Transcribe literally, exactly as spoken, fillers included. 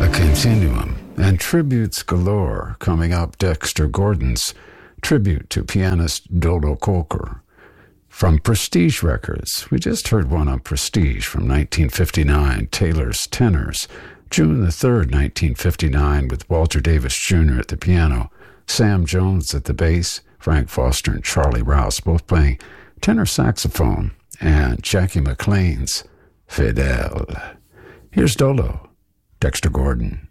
A continuum, and tributes galore. Coming up, Dexter Gordon's tribute to pianist Dodo Coker. From Prestige Records, we just heard one on Prestige from nineteen fifty-nine, Taylor's Tenors, June the third, nineteen fifty-nine, with Walter Davis Junior at the piano, Sam Jones at the bass, Frank Foster and Charlie Rouse both playing tenor saxophone, and Jackie McLean's Fidel. Here's Dolo, Dexter Gordon.